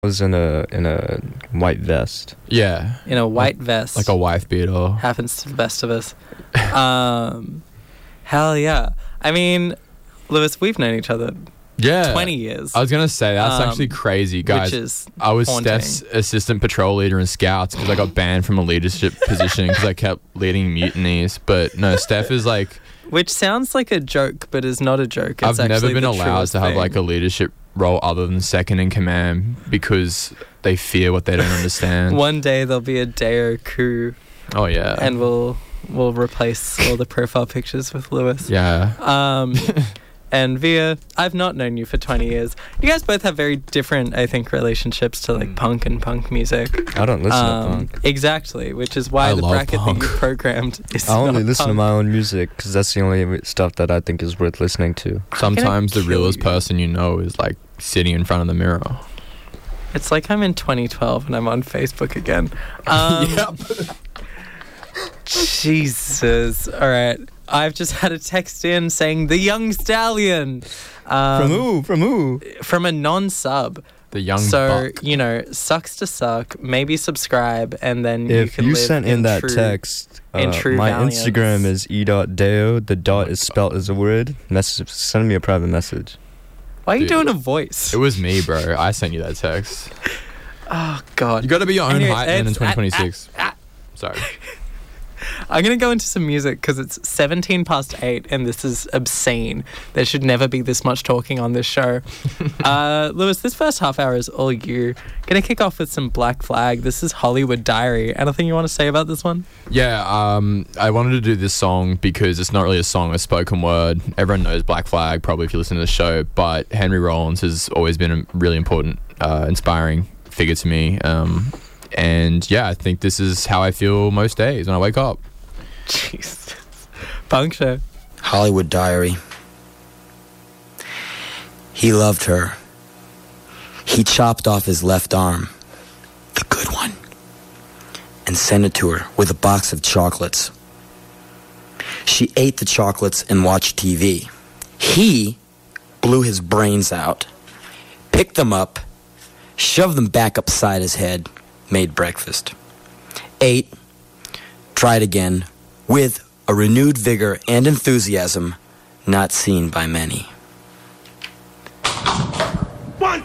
was in a white vest. Yeah. In a white vest. Like a wife beater. Happens to the best of us. Hell yeah. I mean, Lewis, we've known each other 20 years. I was going to say, that's actually crazy, guys. Which is I was haunting. Steph's assistant patrol leader in Scouts because I got banned from a leadership position because I kept leading mutinies. But no, Steph is like... Which sounds like a joke, but is not a joke. I've never been allowed to have like a leadership role other than second in command because they fear what they don't understand. One day there'll be a Deo coup. Oh yeah. And we'll replace all the profile pictures with Lewis. Yeah. And Via, I've not known you for 20 years. You guys both have very different, I think, relationships to like punk and punk music. I don't listen to punk. Exactly, which is why the bracket that you programmed is I only not listen to punk. my own music because that's the only stuff that I think is worth listening to. Sometimes the realest person you know is like sitting in front of the mirror. It's like I'm in 2012 and I'm on Facebook again. Yep. Jesus. All right. I've just had a text in saying the Young Stallion. From who? From who? From a non-sub. The young So, buck. you know, sucks to suck. Maybe subscribe and then you If can you live sent in that true, text, in true my valiance. Instagram is e.deo. The dot is spelt as a word. Send me a private message. Why are you Dude, doing a voice? It was me, bro. I sent you that text. Oh, God. You got to be your own Anyways, height man in it's- 2026. Sorry. I'm going to go into some music because it's 17 past 8 and this is obscene. There should never be this much talking on this show. Lewis, this first half hour is all you. Going to kick off with some Black Flag. This is Hollywood Diary. Anything you want to say about this one? Yeah, I wanted to do this song because it's not really a song, a spoken word. Everyone knows Black Flag, probably if you listen to the show, but Henry Rollins has always been a really important, inspiring figure to me. And yeah, I think this is how I feel most days when I wake up. Jeez. Punk show. Hollywood Diary. He loved her. He chopped off his left arm, the good one, and sent it to her with a box of chocolates. She ate the chocolates and watched TV. He blew his brains out, picked them up, shoved them back upside his head, made breakfast, ate, tried again, with a renewed vigor and enthusiasm not seen by many.